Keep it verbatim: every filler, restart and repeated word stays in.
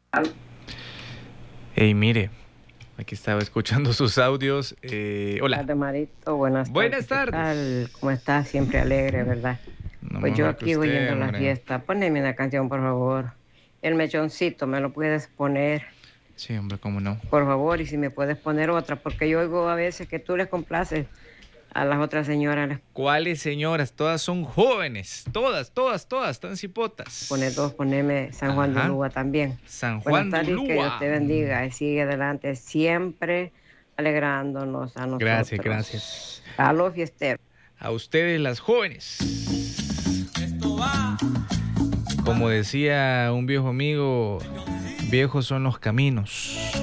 Hey, mire, aquí estaba escuchando sus audios. Eh, hola. Buenas tardes, Marito. Buenas Buenas tardes. ¿Qué tardes. tal? ¿Cómo estás? Siempre alegre, ¿verdad? No Pues yo mejor que aquí usted, oyendo la hombre. fiesta. Poneme una canción, por favor. El mechoncito, ¿me lo puedes poner? Sí, hombre, cómo no. Por favor, y si me puedes poner otra, porque yo oigo a veces que tú les complaces a las otras señoras. Les ¿Cuáles señoras? Todas son jóvenes. Todas, todas, todas, están pones dos, cipotas. poneme San Juan de Ajá. Ulúa también. San Buenas Juan de tardes y que Dios Ulúa. te bendiga y sigue adelante siempre alegrándonos a Gracias, gracias. nosotros. A los fiesteros. A ustedes, las jóvenes. Como decía un viejo amigo, viejos son los caminos.